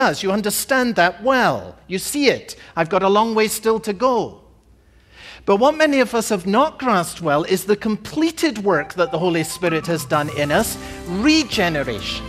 does. You understand that well. You see it. I've got a long way still to go. But what many of us have not grasped well is the completed work that the Holy Spirit has done in us, regeneration.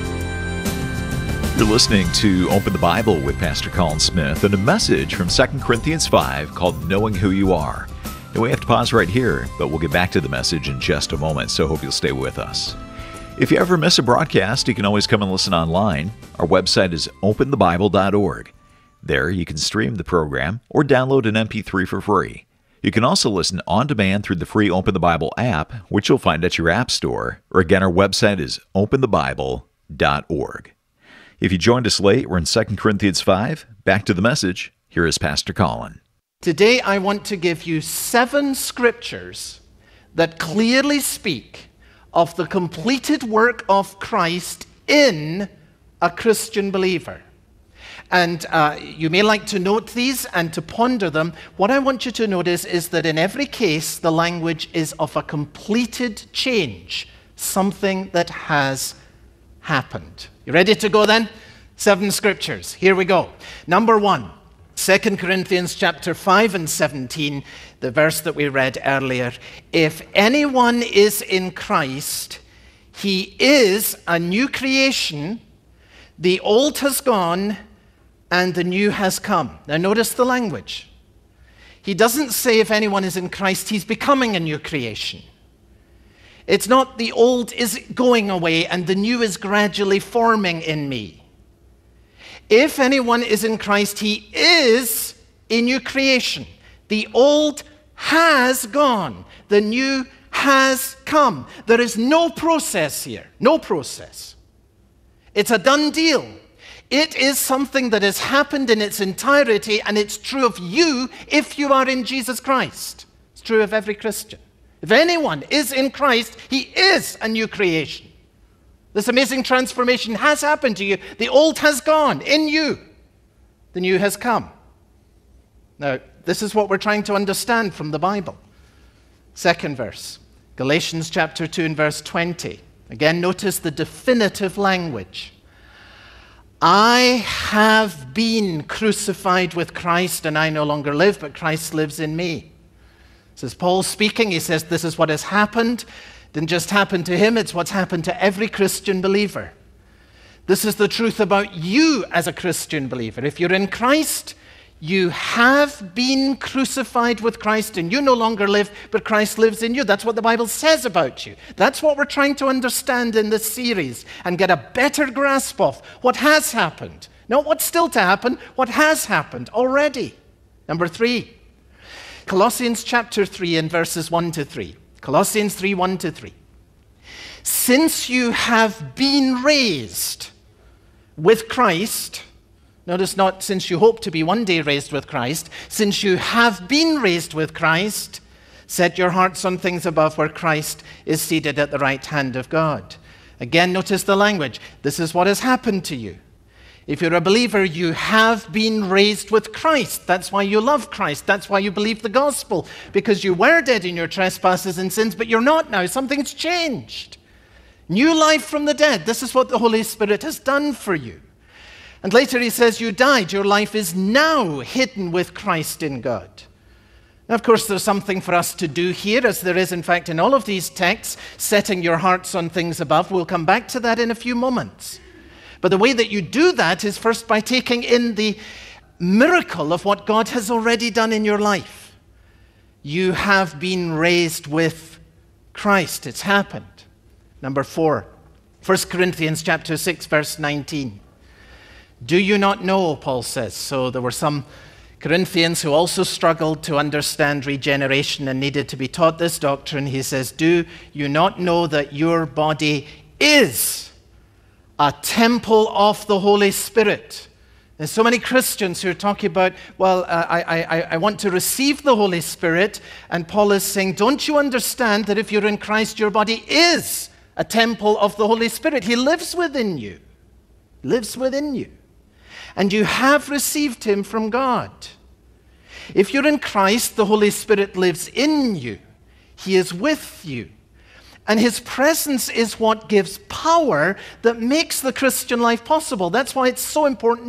You're listening to Open the Bible with Pastor Colin Smith and a message from 2 Corinthians 5 called Knowing Who You Are. And we have to pause right here, but we'll get back to the message in just a moment, so hope you'll stay with us. If you ever miss a broadcast, you can always come and listen online. Our website is openthebible.org. There you can stream the program or download an MP3 for free. You can also listen on demand through the free Open the Bible app, which you'll find at your app store. Or again, our website is openthebible.org. If you joined us late, we're in 2 Corinthians 5. Back to the message. Here is Pastor Colin. Today I want to give you 7 scriptures that clearly speak of the completed work of Christ in a Christian believer. And you may like to note these and to ponder them. What I want you to notice is that in every case, the language is of a completed change, something that has happened. You ready to go then? 7 scriptures. Here we go. Number 1. 2 Corinthians chapter 5 and 17, the verse that we read earlier. If anyone is in Christ, he is a new creation. The old has gone and the new has come. Now notice the language. He doesn't say if anyone is in Christ, he's becoming a new creation. It's not the old is going away and the new is gradually forming in me. If anyone is in Christ, he is a new creation. The old has gone. The new has come. There is no process here. No process. It's a done deal. It is something that has happened in its entirety, and it's true of you if you are in Jesus Christ. It's true of every Christian. If anyone is in Christ, he is a new creation. This amazing transformation has happened to you. The old has gone in you. The new has come. Now, this is what we're trying to understand from the Bible. 2nd verse, Galatians chapter 2 and verse 20. Again, notice the definitive language. I have been crucified with Christ, and I no longer live, but Christ lives in me. This is Paul speaking. He says this is what has happened. Didn't just happen to him, it's what's happened to every Christian believer. This is the truth about you as a Christian believer. If you're in Christ, you have been crucified with Christ, and you no longer live, but Christ lives in you. That's what the Bible says about you. That's what we're trying to understand in this series and get a better grasp of what has happened. Not what's still to happen, what has happened already. Number 3, Colossians chapter 3 and verses 1 to 3. Colossians 3, 1 to 3. Since you have been raised with Christ, notice not since you hope to be one day raised with Christ, since you have been raised with Christ, set your hearts on things above where Christ is seated at the right hand of God. Again, notice the language. This is what has happened to you. If you're a believer, you have been raised with Christ. That's why you love Christ. That's why you believe the gospel. Because you were dead in your trespasses and sins, but you're not now. Something's changed. New life from the dead. This is what the Holy Spirit has done for you. And later he says you died. Your life is now hidden with Christ in God. Now, of course, there's something for us to do here, as there is, in fact, in all of these texts, setting your hearts on things above. We'll come back to that in a few moments. But the way that you do that is first by taking in the miracle of what God has already done in your life. You have been raised with Christ. It's happened. Number 4, 1 Corinthians chapter 6, verse 19. Do you not know, Paul says. So there were some Corinthians who also struggled to understand regeneration and needed to be taught this doctrine. He says, do you not know that your body is a temple of the Holy Spirit? There's so many Christians who are talking about, well, I want to receive the Holy Spirit. And Paul is saying, don't you understand that if you're in Christ, your body is a temple of the Holy Spirit? He lives within you. Lives within you. And you have received him from God. If you're in Christ, the Holy Spirit lives in you. He is with you. And his presence is what gives power that makes the Christian life possible. That's why it's so important